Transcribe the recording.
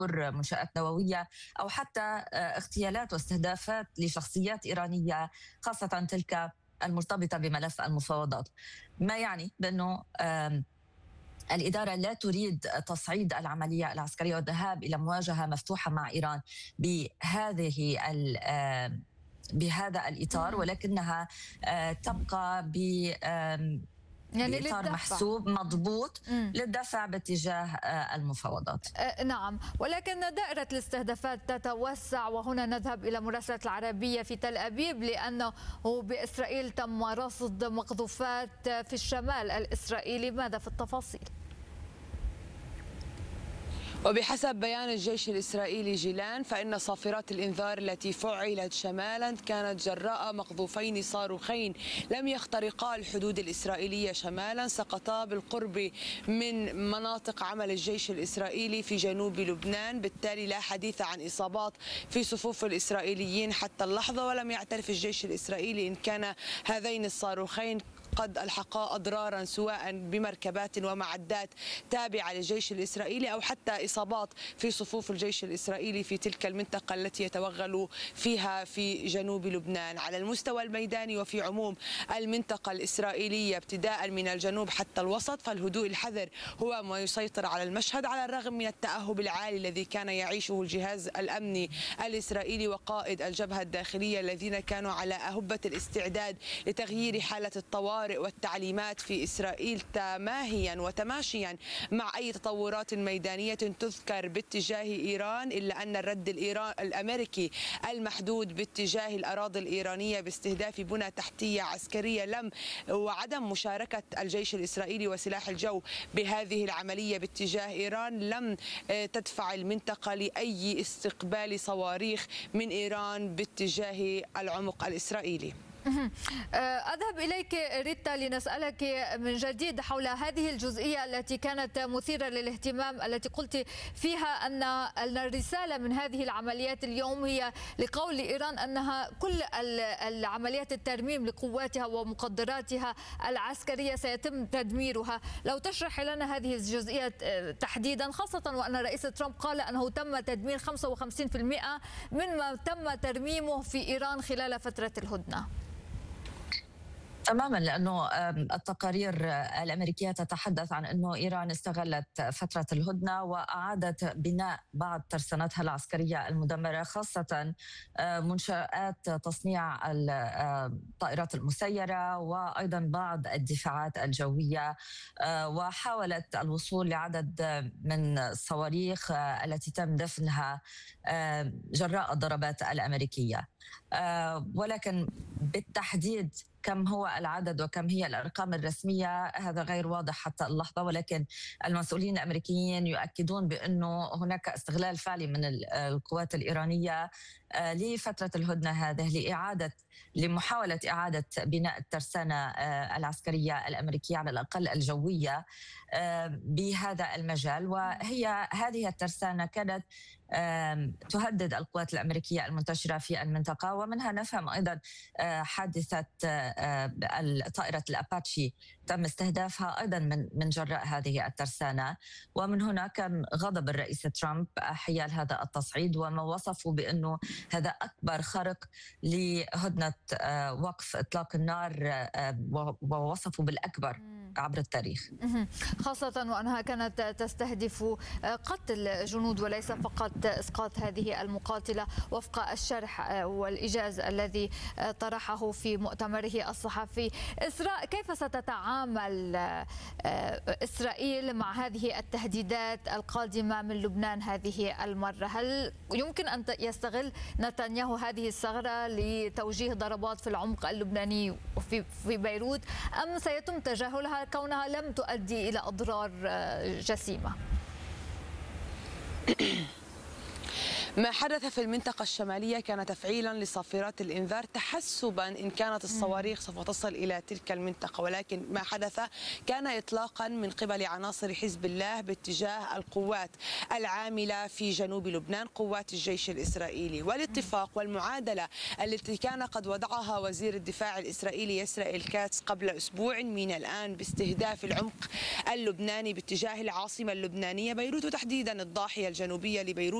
منشآت نووية أو حتى اغتيالات واستهدافات لشخصيات إيرانية، خاصة تلك المرتبطة بملف المفاوضات. ما يعني بأنه الإدارة لا تريد تصعيد العملية العسكرية والذهاب إلى مواجهة مفتوحة مع إيران بهذا الإطار، ولكنها تبقى يعني بإطار محسوب مضبوط للدفع باتجاه المفاوضات. نعم، ولكن دائرة الاستهدافات تتوسع، وهنا نذهب إلى مراسلة العربية في تل أبيب، لأنه بإسرائيل تم رصد مقذوفات في الشمال الإسرائيلي. ماذا في التفاصيل؟ وبحسب بيان الجيش الإسرائيلي جيلان، فإن صافرات الإنذار التي فعلت شمالا كانت جراء مقذوفين صاروخين لم يخترقا الحدود الإسرائيلية شمالا، سقطا بالقرب من مناطق عمل الجيش الإسرائيلي في جنوب لبنان. بالتالي لا حديث عن إصابات في صفوف الإسرائيليين حتى اللحظة، ولم يعترف الجيش الإسرائيلي إن كان هذين الصاروخين قد ألحقا أضرارا سواء بمركبات ومعدات تابعة للجيش الإسرائيلي أو حتى إصابات في صفوف الجيش الإسرائيلي في تلك المنطقة التي يتوغل فيها في جنوب لبنان. على المستوى الميداني وفي عموم المنطقة الإسرائيلية ابتداء من الجنوب حتى الوسط، فالهدوء الحذر هو ما يسيطر على المشهد، على الرغم من التأهب العالي الذي كان يعيشه الجهاز الأمني الإسرائيلي وقائد الجبهة الداخلية الذين كانوا على أهبة الاستعداد لتغيير حالة الطوارئ والتعليمات في إسرائيل تماهيا وتماشيا مع أي تطورات ميدانية تذكر باتجاه إيران، إلا أن الرد الأمريكي المحدود باتجاه الأراضي الإيرانية باستهداف بنى تحتية عسكرية وعدم مشاركة الجيش الإسرائيلي وسلاح الجو بهذه العملية باتجاه إيران لم تدفع المنطقة لأي استقبال صواريخ من إيران باتجاه العمق الإسرائيلي. أذهب إليك ريتا لنسألك من جديد حول هذه الجزئية التي كانت مثيرة للاهتمام، التي قلت فيها أن الرسالة من هذه العمليات اليوم هي لقول إيران أنها كل العمليات الترميم لقواتها ومقدراتها العسكرية سيتم تدميرها. لو تشرح لنا هذه الجزئية تحديدا، خاصة وأن رئيس ترامب قال أنه تم تدمير 55% مما تم ترميمه في إيران خلال فترة الهدنة. تماما، لأنه التقارير الأمريكية تتحدث عن أنه إيران استغلت فترة الهدنة وأعادت بناء بعض ترسانتها العسكرية المدمرة، خاصة منشآت تصنيع الطائرات المسيرة وأيضا بعض الدفاعات الجوية، وحاولت الوصول لعدد من الصواريخ التي تم دفنها جراء الضربات الأمريكية. ولكن بالتحديد كم هو العدد وكم هي الأرقام الرسمية هذا غير واضح حتى اللحظة، ولكن المسؤولين الأمريكيين يؤكدون بأنه هناك استغلال فعلي من القوات الإيرانية لفترة الهدنة هذه لمحاولة إعادة بناء الترسانة العسكرية الأمريكية على الأقل الجوية بهذا المجال. وهي هذه الترسانة كانت تهدد القوات الأمريكية المنتشرة في المنطقة، ومنها نفهم أيضا حادثة طائرة الأباتشي تم استهدافها أيضا من جراء هذه الترسانة. ومن هنا كان غضب الرئيس ترامب حيال هذا التصعيد، وما وصفوا بأنه هذا أكبر خرق لهدنة وقف إطلاق النار، ووصفوا بالأكبر عبر التاريخ، خاصة وأنها كانت تستهدف قتل جنود وليس فقط إسقاط هذه المقاتلة وفق الشرح والإيجاز الذي طرحه في مؤتمره الصحفي. إسراء، كيف ستتعامل إسرائيل مع هذه التهديدات القادمة من لبنان هذه المرة؟ هل يمكن أن يستغل نتنياهو هذه الثغرة لتوجيه ضربات في العمق اللبناني في بيروت، أم سيتم تجاهلها كونها لم تؤدي إلى أضرار جسيمة؟ ما حدث في المنطقة الشمالية كان تفعيلا لصافرات الإنذار تحسبا إن كانت الصواريخ سوف تصل إلى تلك المنطقة، ولكن ما حدث كان إطلاقا من قبل عناصر حزب الله باتجاه القوات العاملة في جنوب لبنان، قوات الجيش الإسرائيلي. والاتفاق والمعادلة التي كان قد وضعها وزير الدفاع الإسرائيلي إسرائيل كاتس قبل أسبوع من الآن باستهداف العمق اللبناني باتجاه العاصمة اللبنانية بيروت، وتحديدا الضاحية الجنوبية لبيروت،